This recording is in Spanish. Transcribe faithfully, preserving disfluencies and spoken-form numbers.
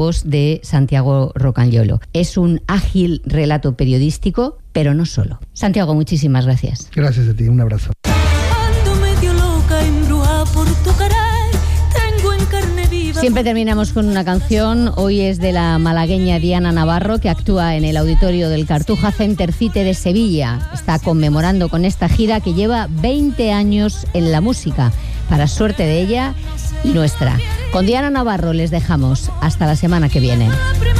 voz de Santiago Rocagliolo. Es un ágil relato periodístico, pero no solo. Santiago, muchísimas gracias. Gracias a ti, un abrazo. Siempre terminamos con una canción. Hoy es de la malagueña Diana Navarro, que actúa en el auditorio del Cartuja Center Cite de Sevilla. Está conmemorando con esta gira que lleva veinte años en la música, para suerte de ella y nuestra. Con Diana Navarro les dejamos. Hasta la semana que viene.